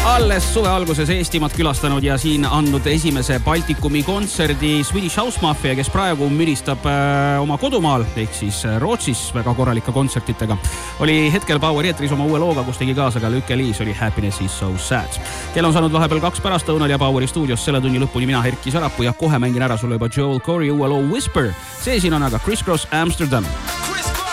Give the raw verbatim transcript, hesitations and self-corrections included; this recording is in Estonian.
alles suve alguses Eestimaad külastanud ja siin andnud esimese Baltikumi kontserdi Swedish House Mafia, kes praegu müristab oma kodumaal ehk siis Rootsis väga korralike kontsertitega. Oli hetkel Poweri eetris oma uue looga, kus tegi kaasa ka Lükke Liis, oli Happiness is so sad. Kell on saanud vahepeal kaks pärastõunal ja Poweri stuudios selle tunni lõpuni mina Erki Sarapuu ja kohe mängin ära sulle juba Joel Corey uue loo Whisper. See siin on aga Criss Cross Amsterdam.